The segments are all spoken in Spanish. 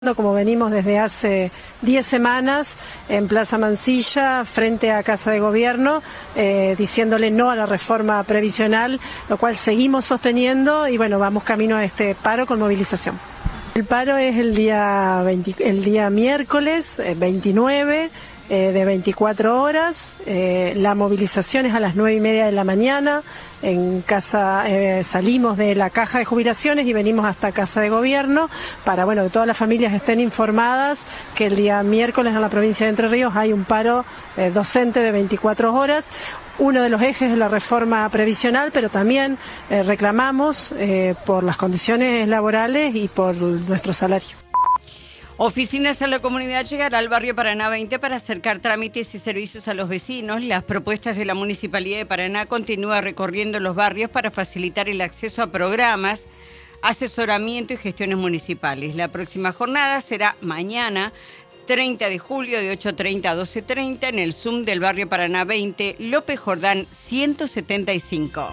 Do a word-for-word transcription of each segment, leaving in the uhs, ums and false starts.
Como venimos desde hace diez semanas en Plaza Mansilla, frente a Casa de Gobierno, eh, diciéndole no a la reforma previsional, lo cual seguimos sosteniendo y bueno, vamos camino a este paro con movilización. El paro es el día, veinte, el día miércoles eh, veintinueve, eh, de veinticuatro horas, eh, la movilización es a las nueve y media de la mañana. En casa eh, salimos de la caja de jubilaciones y venimos hasta Casa de Gobierno para bueno que todas las familias estén informadas que el día miércoles en la provincia de Entre Ríos hay un paro eh, docente de veinticuatro horas. Uno de los ejes de la reforma previsional, pero también eh, reclamamos eh, por las condiciones laborales y por nuestro salario. Oficinas a la Comunidad llegará al barrio Paraná veinte para acercar trámites y servicios a los vecinos. Las propuestas de la Municipalidad de Paraná continúan recorriendo los barrios para facilitar el acceso a programas, asesoramiento y gestiones municipales. La próxima jornada será mañana, treinta de julio, de ocho treinta a doce treinta, en el Zoom del barrio Paraná veinte, López Jordán ciento setenta y cinco.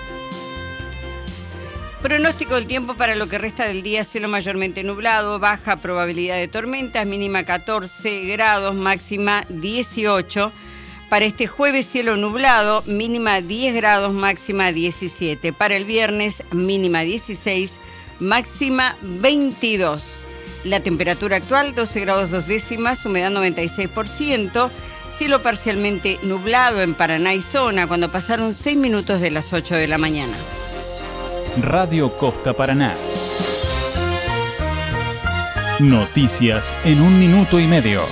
Pronóstico del tiempo para lo que resta del día: cielo mayormente nublado, baja probabilidad de tormentas, mínima catorce grados, máxima dieciocho. Para este jueves, cielo nublado, mínima diez grados, máxima diecisiete. Para el viernes, mínima dieciséis, máxima veintidós. La temperatura actual, doce grados dos décimas, humedad noventa y seis por ciento. Cielo parcialmente nublado en Paraná y zona cuando pasaron seis minutos de las ocho de la mañana. Radio Costa Paraná. Noticias en un minuto y medio.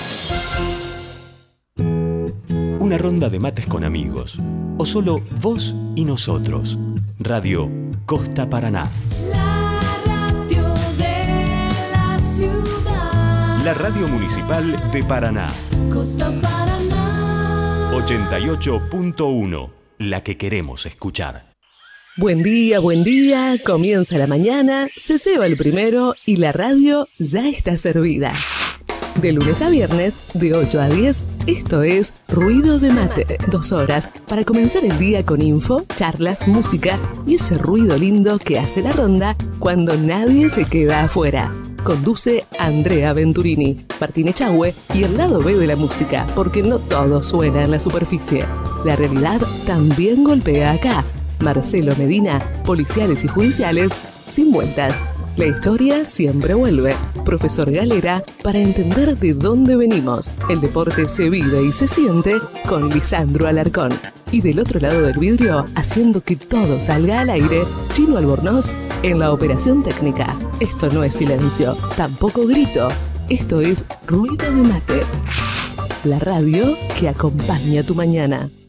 Una ronda de mates con amigos. O solo vos y nosotros. Radio Costa Paraná. La radio de la ciudad. La radio municipal de Paraná. Costa Paraná. ochenta y ocho punto uno. La que queremos escuchar. Buen día, buen día, comienza la mañana, se ceba el primero y la radio ya está servida. De lunes a viernes, de ocho a diez, esto es Ruido de Mate. Dos horas para comenzar el día con info, charlas, música y ese ruido lindo que hace la ronda cuando nadie se queda afuera. Conduce Andrea Venturini, Martín Echagüe y el lado B de la música, porque no todo suena en la superficie. La realidad también golpea acá. Marcelo Medina, policiales y judiciales, sin vueltas. La historia siempre vuelve. Profesor Galera, para entender de dónde venimos. El deporte se vive y se siente con Lisandro Alarcón. Y del otro lado del vidrio, haciendo que todo salga al aire, Chino Albornoz en la operación técnica. Esto no es silencio, tampoco grito. Esto es Ruido de Mate. La radio que acompaña tu mañana.